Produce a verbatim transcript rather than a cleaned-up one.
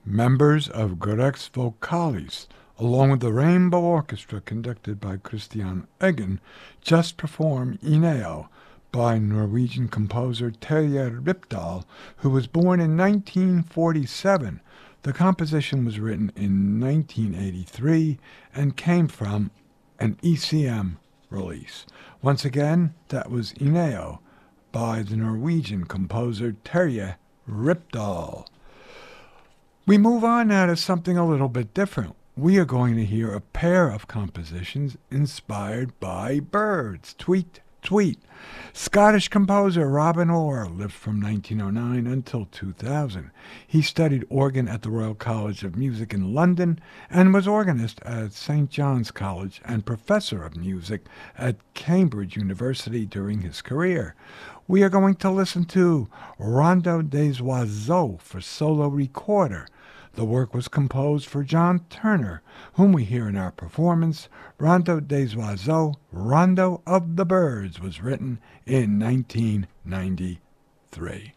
Members of Grex Vocalis, along with the Rainbow Orchestra conducted by Christian Eggen, just performed Ineo by Norwegian composer Terje Rypdal, who was born in nineteen forty-seven. The composition was written in nineteen eighty-three and came from an E C M release. Once again, that was Ineo by the Norwegian composer Terje Rypdal. We move on now to something a little bit different. We are going to hear a pair of compositions inspired by birds. Tweet, tweet. Scottish composer Robin Orr lived from nineteen oh nine until two thousand. He studied organ at the Royal College of Music in London and was organist at Saint John's College and professor of music at Cambridge University during his career. We are going to listen to Rondo des Oiseaux for solo recorder. The work was composed for John Turner, whom we hear in our performance. Rondo des Oiseaux, Rondo of the Birds, was written in nineteen ninety-three.